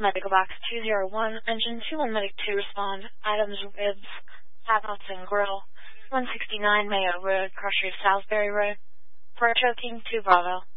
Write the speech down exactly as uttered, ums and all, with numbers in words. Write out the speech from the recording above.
Medical Box two zero one, Engine two one, Medic two respond. Items, ribs, tablets, and grill. one sixty-nine Mayo Road, Crusher, Salisbury Road. For choking, two Bravo.